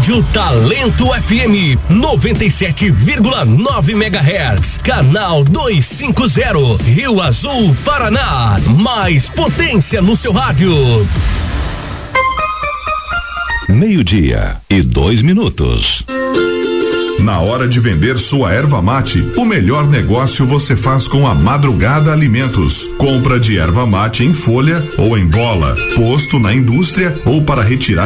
Rádio Talento FM 97,9 MHz, canal 250, Rio Azul, Paraná. Mais potência no seu rádio. 12:02. Na hora de vender sua erva mate, o melhor negócio você faz com a Madrugada Alimentos. Compra de erva mate em folha ou em bola, posto na indústria ou para retirar